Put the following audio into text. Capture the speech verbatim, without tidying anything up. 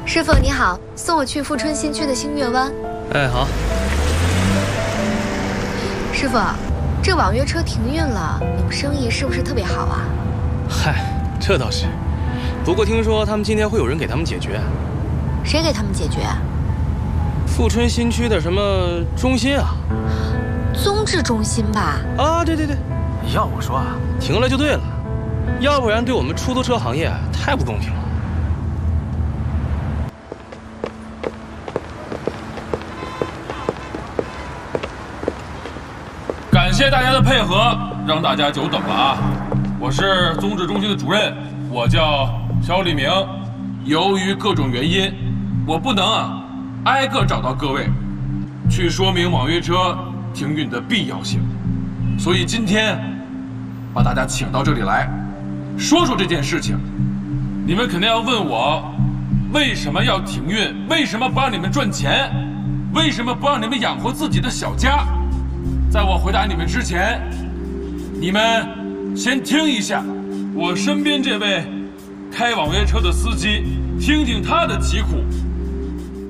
师傅你好，送我去富春新区的星月湾。 哎，好。 师傅，这网约车停运了，你们生意是不是特别好啊？ 嗨，这倒是。不过听说他们今天会有人给他们解决。 谁给他们解决？ 富春新区的什么中心啊？ 综治中心吧？ 啊，对对对。 要我说啊， 停了就对了，要不然对我们出租车行业太不公平了。 感谢大家的配合，让大家久等了啊！我是综治中心的主任，我叫肖立明。由于各种原因，我不能啊挨个找到各位，去说明网约车停运的必要性，所以今天把大家请到这里来，说说这件事情。你们肯定要问我，为什么要停运？为什么不让你们赚钱？为什么不让你们养活自己的小家？在我回答你们之前，你们先听一下我身边这位开网约车的司机，听听他的疾苦，